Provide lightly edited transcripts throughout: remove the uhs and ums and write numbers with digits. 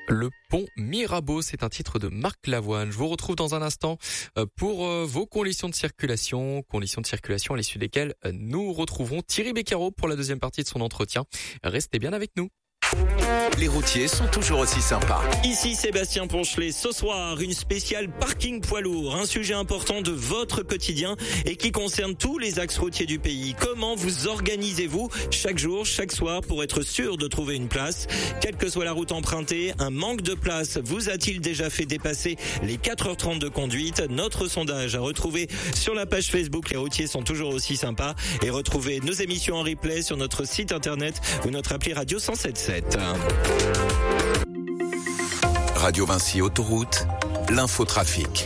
Le pont Mirabeau, c'est un titre de Marc Lavoine. Je vous retrouve dans un instant pour vos conditions de circulation à l'issue desquelles nous retrouverons Thierry Beccaro pour la deuxième partie de son entretien. Restez bien avec nous. Les routiers sont toujours aussi sympas. Ici Sébastien Ponchelet. Ce soir, une spéciale parking poids lourd. Un sujet important de votre quotidien et qui concerne tous les axes routiers du pays. Comment vous organisez-vous chaque jour, chaque soir pour être sûr de trouver une place? Quelle que soit la route empruntée, un manque de place vous a-t-il déjà fait dépasser les 4h30 de conduite? Notre sondage à retrouver sur la page Facebook Les routiers sont toujours aussi sympas. Et retrouvez nos émissions en replay sur notre site internet ou notre appli Radio 107.7. Radio Vinci Autoroute, l'infotrafic.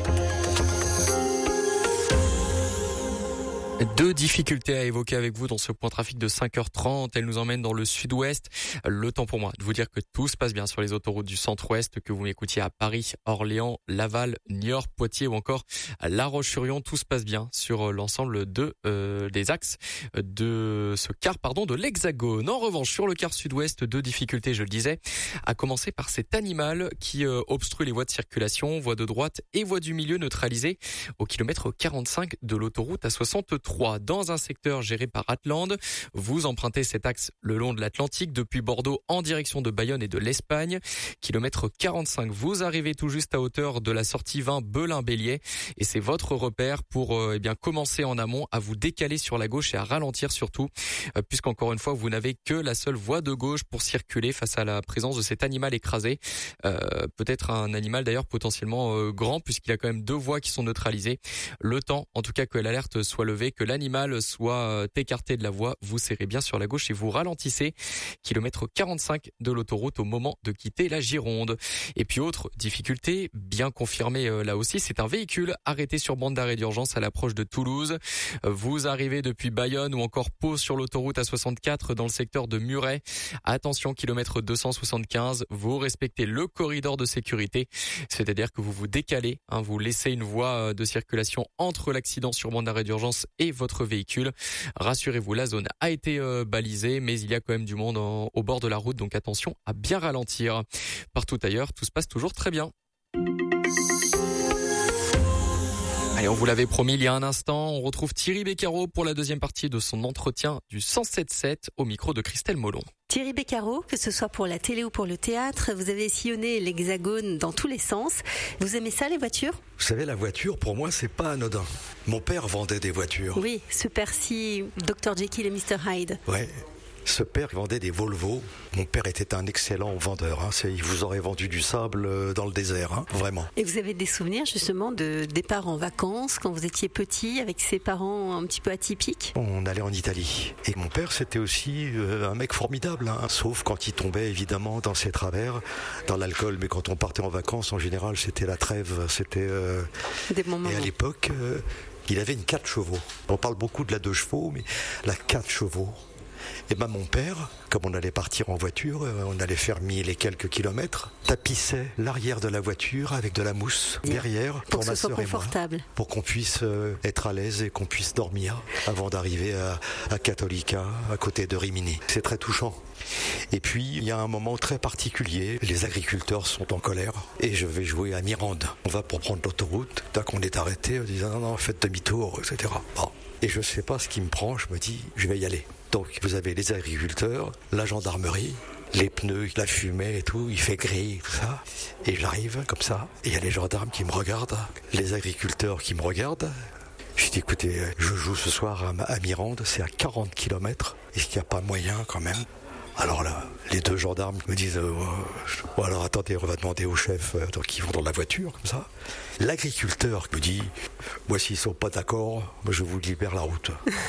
Deux difficultés à évoquer avec vous dans ce point trafic de 5h30. Elle nous emmène dans le sud-ouest. Le temps pour moi de vous dire que tout se passe bien sur les autoroutes du centre-ouest, que vous m'écoutiez à Paris, Orléans, Laval, Niort, Poitiers ou encore à La Roche-sur-Yon. Tout se passe bien sur l'ensemble des axes de ce quart, de l'Hexagone. En revanche, sur le quart sud-ouest, deux difficultés, je le disais, à commencer par cet animal qui obstrue les voies de circulation, voies de droite et voies du milieu neutralisées au kilomètre 45 de l'autoroute A63. Dans un secteur géré par Atland. Vous empruntez cet axe le long de l'Atlantique depuis Bordeaux en direction de Bayonne et de l'Espagne. Kilomètre 45, vous arrivez tout juste à hauteur de la sortie 20 Belin-Bélier et c'est votre repère pour commencer en amont à vous décaler sur la gauche et à ralentir surtout puisqu'encore une fois vous n'avez que la seule voie de gauche pour circuler face à la présence de cet animal écrasé. Peut-être un animal d'ailleurs potentiellement grand puisqu'il y a quand même deux voies qui sont neutralisées. Le temps en tout cas que l'alerte soit levée, que l'animal soit écarté de la voie, vous serrez bien sur la gauche et vous ralentissez. Kilomètre 45 de l'autoroute au moment de quitter la Gironde. Et puis autre difficulté, bien confirmée là aussi, c'est un véhicule arrêté sur bande d'arrêt d'urgence à l'approche de Toulouse. Vous arrivez depuis Bayonne ou encore Pau sur l'autoroute A64 dans le secteur de Muret. Attention, kilomètre 275, vous respectez le corridor de sécurité, c'est-à-dire que vous vous décalez, vous laissez une voie de circulation entre l'accident sur bande d'arrêt d'urgence et votre véhicule. Rassurez-vous, la zone a été balisée, mais il y a quand même du monde au bord de la route, donc attention à bien ralentir. Partout ailleurs, tout se passe toujours très bien. Allez, on vous l'avait promis il y a un instant, on retrouve Thierry Beccaro pour la deuxième partie de son entretien du 107.7 au micro de Christelle Molon. Thierry Beccaro, que ce soit pour la télé ou pour le théâtre, vous avez sillonné l'Hexagone dans tous les sens. Vous aimez ça, les voitures? Vous savez, la voiture, pour moi, c'est pas anodin. Mon père vendait des voitures. Oui, ce Percy, Dr Jekyll et Mr Hyde. Ouais. Ce père vendait des Volvo. Mon père était un excellent vendeur. Il vous aurait vendu du sable dans le désert, vraiment. Et vous avez des souvenirs justement de départ en vacances quand vous étiez petit avec ses parents un petit peu atypiques? On allait en Italie. Et mon père, c'était aussi un mec formidable. Sauf quand il tombait évidemment dans ses travers, dans l'alcool. Mais quand on partait en vacances, en général, c'était la trêve. C'était des bons moments. Et à l'époque, il avait une 4 chevaux. On parle beaucoup de la 2 chevaux, mais la 4 chevaux. Et mon père, comme on allait partir en voiture, on allait faire 1000 et quelques kilomètres, tapissait l'arrière de la voiture avec de la mousse derrière pour ma sœur et moi, pour qu'on puisse être à l'aise et qu'on puisse dormir avant d'arriver à Cattolica, à côté de Rimini. C'est très touchant. Et puis, il y a un moment très particulier. Les agriculteurs sont en colère et je vais jouer à Mirande. On va pour prendre l'autoroute. Dès qu'on est arrêté, on dit non, faites demi-tour, etc. Bon. Et je sais pas ce qui me prend, je me dis, je vais y aller. Donc, vous avez les agriculteurs, la gendarmerie, les pneus, la fumée et tout, il fait gris, tout ça. Et j'arrive comme ça, et il y a les gendarmes qui me regardent, les agriculteurs qui me regardent. Je dis, écoutez, je joue ce soir à Mirande, c'est à 40 km. Est-ce qu'il n'y a pas moyen quand même? Alors là, les deux gendarmes me disent alors attendez, on va demander au chef, donc ils vont dans la voiture, comme ça. L'agriculteur me dit moi s'ils sont pas d'accord, moi je vous libère la route.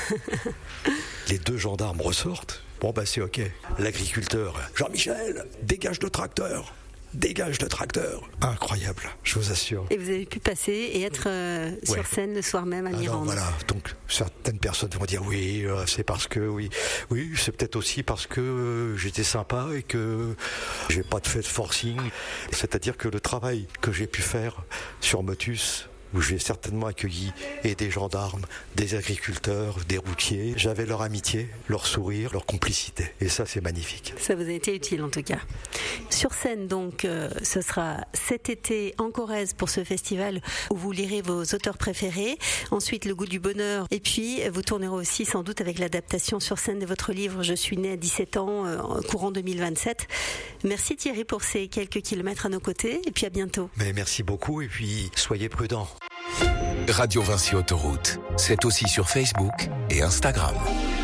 Les deux gendarmes ressortent. Bon c'est ok. L'agriculteur, Jean-Michel, dégage le tracteur. Dégage le tracteur. Incroyable, je vous assure. Et vous avez pu passer et être sur scène le soir même à Mirande. Voilà, donc certaines personnes vont dire oui, c'est parce que oui, c'est peut-être aussi parce que j'étais sympa et que j'ai pas fait de forcing. C'est-à-dire que le travail que j'ai pu faire sur Motus où j'ai certainement accueilli et des gendarmes, des agriculteurs, des routiers. J'avais leur amitié, leur sourire, leur complicité. Et ça, c'est magnifique. Ça vous a été utile en tout cas. Sur scène, donc, ce sera cet été en Corrèze pour ce festival où vous lirez vos auteurs préférés. Ensuite, Le goût du bonheur. Et puis, vous tournerez aussi sans doute avec l'adaptation sur scène de votre livre Je suis né à 17 ans, courant 2027. Merci Thierry pour ces quelques kilomètres à nos côtés. Et puis à bientôt. Mais merci beaucoup et puis soyez prudents. Radio Vinci Autoroute, c'est aussi sur Facebook et Instagram.